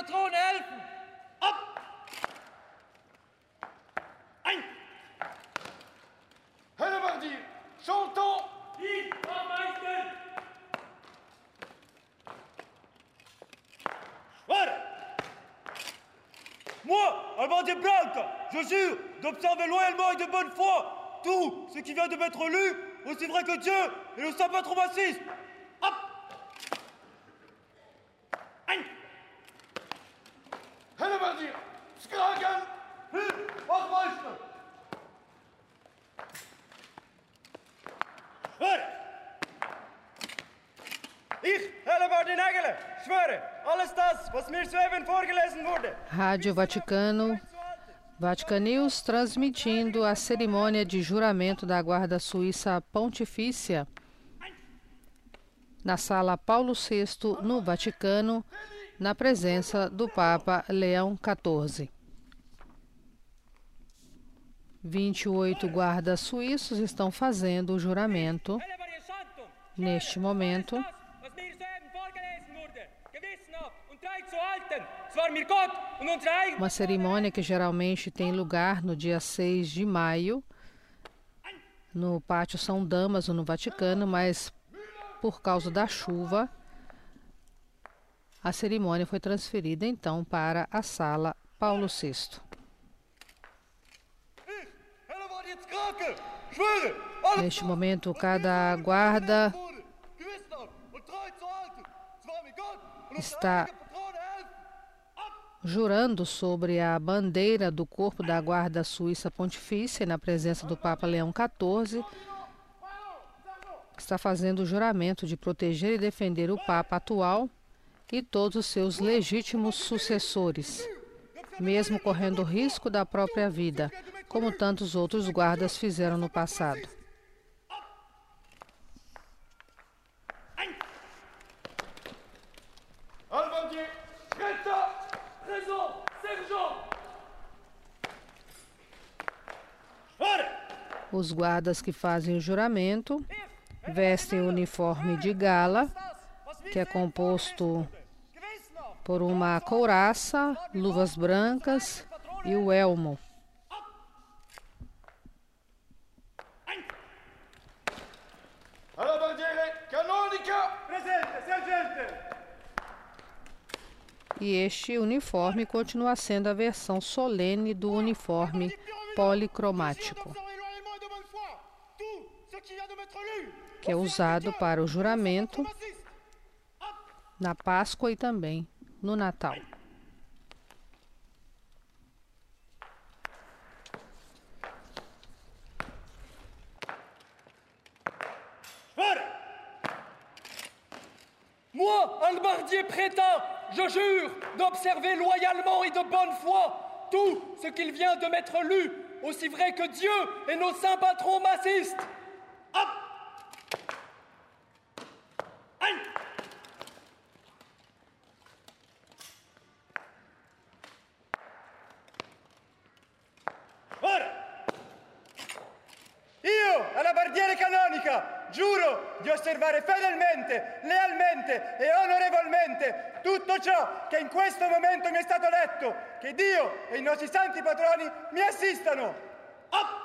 Patrone helfen! Ab! Ein! Hellebardier, chantons! Die Meister! Voilà! Moi, Albandier Blanca, je jure d'observer loyalement et de bonne foi tout ce qui vient de m'être lu, aussi vrai que Dieu et le saint patron m'assiste. Hop! Ein! Hellebardier, Skragen! Wachtmeister! Schwöre! Ich, Hellebardier Nägele, schwöre, alles das, was mir soeben vorgelesen wurde. Rádio Vaticano, Vatican News, transmitindo a cerimônia de juramento da Guarda Suíça Pontifícia na Sala Paulo VI, no Vaticano, na presença do Papa Leão XIV. 28 guardas suíços estão fazendo o juramento neste momento. Uma cerimônia que geralmente tem lugar no dia 6 de maio, no Pátio São Damaso, no Vaticano, mas por causa da chuva, a cerimônia foi transferida então para a Sala Paulo VI. Neste momento, cada guarda está jurando sobre a bandeira do corpo da Guarda Suíça Pontifícia, na presença do Papa Leão XIV, está fazendo o juramento de proteger e defender o Papa atual e todos os seus legítimos sucessores, mesmo correndo o risco da própria vida, como tantos outros guardas fizeram no passado. Albandier, Greta, Raison, Sergent! Os guardas que fazem o juramento vestem o uniforme de gala, que é composto por uma couraça, luvas brancas e o elmo. Alabardiere canonica! Presente, sergente! E este uniforme continua sendo a versão solene do uniforme policromático, que é usado para o juramento na Páscoa e também no Natal. Moi, Albardier Prétat, je jure d'observer loyalement et de bonne foi tout ce qu'il vient de m'être lu, aussi vrai que Dieu et nos saints patrons m'assistent. Hop! Ein! Ora! Io, Alabardiere Canonica, giuro di osservare fedelmente, lealmente e onorevolmente tutto ciò che in questo momento mi è stato detto. Che Dio e i nostri santi patroni mi assistano. Up!